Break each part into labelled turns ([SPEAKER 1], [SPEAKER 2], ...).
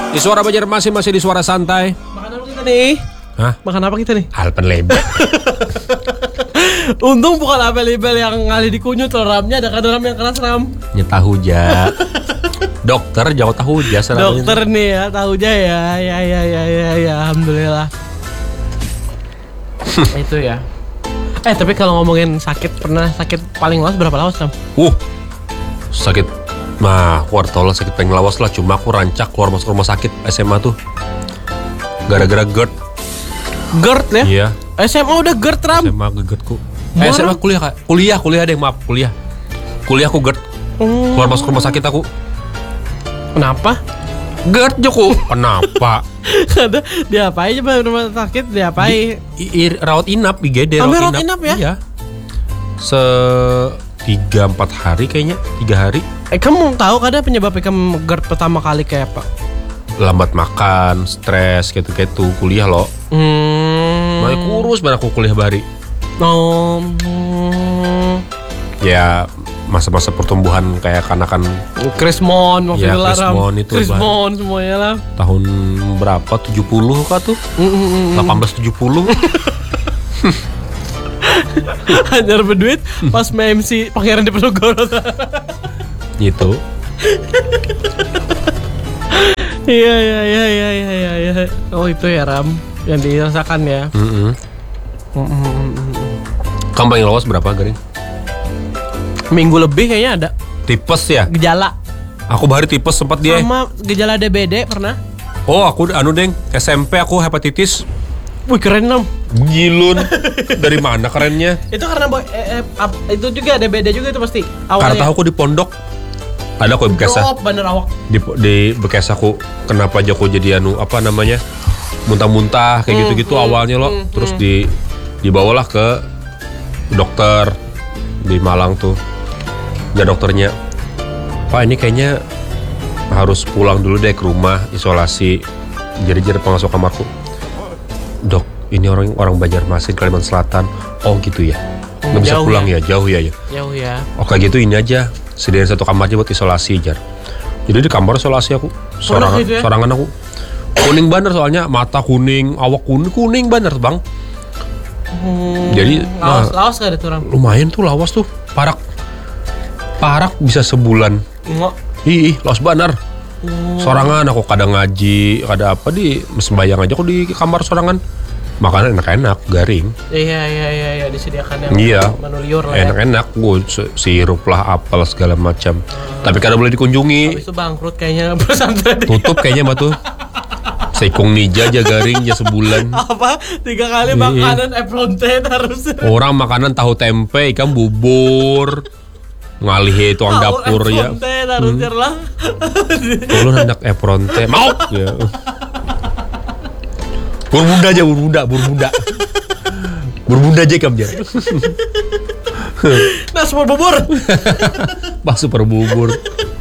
[SPEAKER 1] Di Suara Banjarmasin masih di Suara Santai.
[SPEAKER 2] Makan apa kita nih?
[SPEAKER 1] Hah?
[SPEAKER 2] Makan apa kita nih?
[SPEAKER 1] Alpenleber.
[SPEAKER 2] Untung bukan label-label yang ngali dikunyut loh, Ramnya ada kan Ram yang keras Ram.
[SPEAKER 1] Ya tahu ja. Dokter jauh tahu ja.
[SPEAKER 2] Dokter nih ya, tahu aja ya. Ya, alhamdulillah. Itu ya. Tapi kalau ngomongin sakit, pernah sakit paling lawas berapa lawas Ram?
[SPEAKER 1] Sakit. Nah, kuartola sakit paling lawas lah. Cuma aku rancak keluar masuk rumah sakit SMA tuh gara-gara GERD.
[SPEAKER 2] GERD ya?
[SPEAKER 1] Iya.
[SPEAKER 2] SMA udah GERD Ram?
[SPEAKER 1] SMA GERDku. SMA kuliah kak. Kuliah deh, maaf kuliah. Kuliah aku GERD. Keluar masuk rumah sakit aku.
[SPEAKER 2] Kenapa?
[SPEAKER 1] GERD Joko. Kenapa?
[SPEAKER 2] Ada diapain coba rumah sakit diapain?
[SPEAKER 1] Rawat inap IGD.
[SPEAKER 2] Rawat inap ya?
[SPEAKER 1] Iya. 3-4 hari kayaknya, 3 hari.
[SPEAKER 2] Kamu tahu kada penyebab kamu GERD pertama kali kayak apa?
[SPEAKER 1] Lambat makan, stres gitu kuliah loh. Nah, kurus banget aku kuliah bari. Ya masa-masa pertumbuhan kayak kanakan
[SPEAKER 2] Krismon
[SPEAKER 1] ya, Krismon itu
[SPEAKER 2] Krismon semuanya lah.
[SPEAKER 1] Tahun berapa? 70 kah tuh? 1870.
[SPEAKER 2] Hanya berduit pas MC Pangeran Diponegoro.
[SPEAKER 1] Gitu.
[SPEAKER 2] Iya. Oh itu ya Ram yang dirasakan ya.
[SPEAKER 1] Kamu paling lawas berapa Garing?
[SPEAKER 2] Minggu lebih kayaknya ada.
[SPEAKER 1] Tipes ya?
[SPEAKER 2] Gejala.
[SPEAKER 1] Aku bahari tipes sempat dia.
[SPEAKER 2] Sama gejala DBD pernah.
[SPEAKER 1] Oh aku deng SMP aku hepatitis.
[SPEAKER 2] Wih keren Ram.
[SPEAKER 1] Gilun. Dari mana kerennya?
[SPEAKER 2] Itu karena itu juga DBD juga itu pasti awalnya.
[SPEAKER 1] Karena tahu aku di pondok. Ada aku bekesah.
[SPEAKER 2] Bener awak.
[SPEAKER 1] Di bekes aku kenapa aja aku jadi muntah-muntah kayak gitu-gitu awalnya loh. Terus dibawalah ke dokter di Malang tuh. Dan dokternya, Pak ini kayaknya harus pulang dulu deh ke rumah isolasi. Jadi pengasuh kamarku. Dok, ini orang Banjarmasin Kalimantan Selatan. Oh gitu ya. Nggak bisa pulang ya, jauh ya.
[SPEAKER 2] Jauh ya.
[SPEAKER 1] Oke gitu ini aja. Sediain satu kamar aja buat isolasi jar. Jadi di kamar isolasi aku sorangan aku. Kuning banget soalnya, mata kuning, awak kuning banget bang. Jadi
[SPEAKER 2] lawas gak ada tuh Ram?
[SPEAKER 1] lumayan tuh lawas tuh. Parak bisa sebulan.
[SPEAKER 2] Enggak.
[SPEAKER 1] Lawas bener. Sorangan aku kadang ngaji, kada apa di sembayang aja aku di kamar sorangan. Makanan enak-enak, garing.
[SPEAKER 2] Iya disediakan yang menu liur lah ya.
[SPEAKER 1] Enak-enak, sirup lah, apel segala macam. Tapi kada boleh dikunjungi.
[SPEAKER 2] Habis itu bangkrut kayaknya pesantren.
[SPEAKER 1] Tutup kayaknya batu. Seikung nija aja garing ya sebulan.
[SPEAKER 2] Apa? 3 kali makanan efronte harus.
[SPEAKER 1] Orang makanan tahu tempe, ikan bubur. Ngalih tukang dapur ya.
[SPEAKER 2] Efronte harus lah.
[SPEAKER 1] Lu hendak efronte, mau ya. Berbunda aja. Berbunda aja kamu ya.
[SPEAKER 2] Nah, super bubur.
[SPEAKER 1] Super bubur.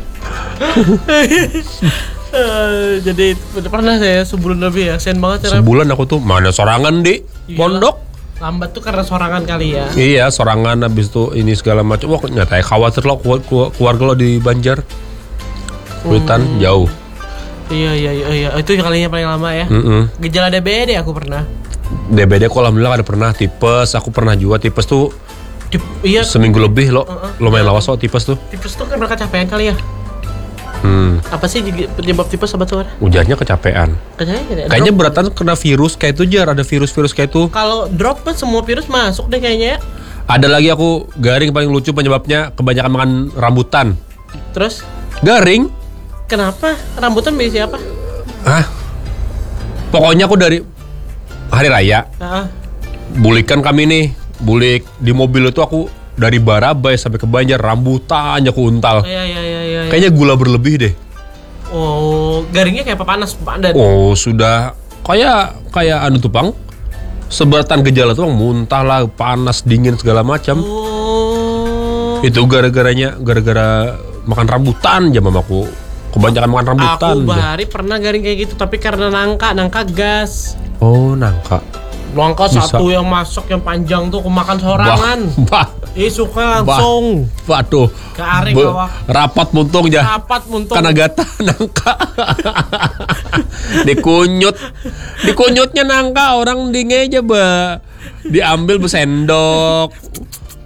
[SPEAKER 2] Jadi pernah saya sebulan lebih ya, sen banget ya.
[SPEAKER 1] Sebulan aku tuh mana sorangan di pondok.
[SPEAKER 2] Lambat tuh karena sorangan kali ya.
[SPEAKER 1] Iya, sorangan habis itu ini segala macam. Wah, nyata khawatir lo keluarga lo di Banjar. Hutan jauh.
[SPEAKER 2] Iya. Itu yang kalinya paling lama ya. Gejala DBD aku pernah.
[SPEAKER 1] DBD aku alhamdulillah ada pernah. Tipes aku pernah juga. Tipes tuh
[SPEAKER 2] iya.
[SPEAKER 1] Seminggu lebih lo. Lumayan lawas kok tipes tuh.
[SPEAKER 2] Tipes tuh karena kecapean kali ya. Apa sih penyebab tipes sebetulnya?
[SPEAKER 1] Ujarnya kecapean. Kayaknya beratan kena virus kayak itu jar. Ada virus kayak itu.
[SPEAKER 2] Kalau drop kan semua virus masuk deh kayaknya ya.
[SPEAKER 1] Ada lagi aku garing paling lucu penyebabnya kebanyakan makan rambutan.
[SPEAKER 2] Terus?
[SPEAKER 1] Garing.
[SPEAKER 2] Kenapa? Rambutan berisi apa?
[SPEAKER 1] Pokoknya aku dari hari raya. Bulikan kami nih. Bulik di mobil itu aku dari Barabai sampai ke Banjar rambutan aku untal.
[SPEAKER 2] Iya.
[SPEAKER 1] Kayaknya gula berlebih deh.
[SPEAKER 2] Oh, garingnya kayak apa panas badan?
[SPEAKER 1] Oh, sudah kayak anu tuh Bang. Seberatan gejala tuh muntah lah, panas, dingin segala macam. Itu gara-gara makan rambutan jam mamaku. Kebanyakan makan rambutan.
[SPEAKER 2] Aku bahari pernah garing kayak gitu, tapi karena nangka gas.
[SPEAKER 1] Oh, nangka.
[SPEAKER 2] Langkah
[SPEAKER 1] Bisa.
[SPEAKER 2] satu yang masuk yang panjang tuh kemakan sorangan.
[SPEAKER 1] Bah,
[SPEAKER 2] Suka langsung.
[SPEAKER 1] waduh.
[SPEAKER 2] Ke are kawah.
[SPEAKER 1] Rapat muntung ya.
[SPEAKER 2] Rapat muntung.
[SPEAKER 1] Karena gata nangka. Dikunyutnya nangka orang di ngeja diambil besendok.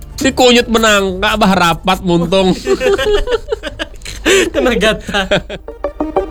[SPEAKER 1] Dikunyut menangka bah rapat muntung.
[SPEAKER 2] Kena gata.